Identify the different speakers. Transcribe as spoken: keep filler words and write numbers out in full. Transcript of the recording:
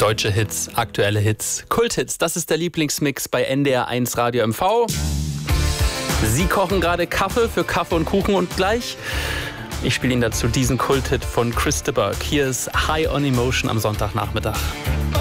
Speaker 1: Deutsche Hits, aktuelle Hits, Kulthits. Das ist der Lieblingsmix bei N D R eins Radio M V. Sie kochen gerade Kaffee für Kaffee und Kuchen und gleich, ich spiele Ihnen dazu diesen Kulthit von Chris de Burgh. Hier ist High on Emotion am Sonntagnachmittag.